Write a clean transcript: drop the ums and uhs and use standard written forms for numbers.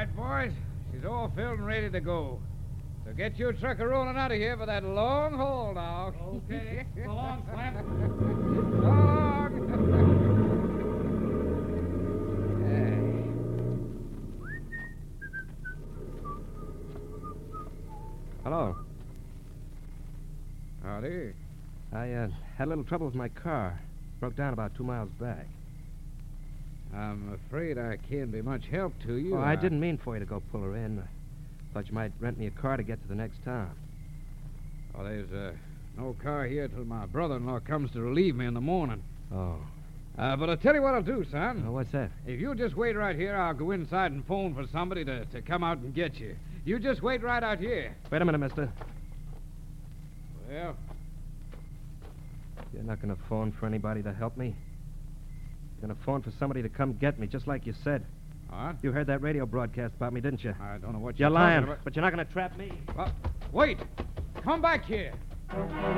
right, boys. She's all filled and ready to go. So get your trucker rolling out of here for that long haul now. Okay. So long, Slim. So long. Hello. Howdy. I had a little trouble with my car. Broke down about 2 miles back. I'm afraid I can't be much help to you. Oh, I didn't mean for you to go pull her in. Thought you might rent me a car to get to the next town. Oh, there's no car here till my brother-in-law comes to relieve me in the morning. Oh. But I'll tell you what I'll do, son. What's that? If you'll just wait right here, I'll go inside and phone for somebody to come out and get you. You just wait right out here. Wait a minute, mister. Well, You're not going to phone for anybody to help me? You're going to phone for somebody to come get me, just like you said. what? You heard that radio broadcast about me, didn't you? I don't know what You're you're lying, talking about. but you're not going to trap me. Well, wait. Come back here.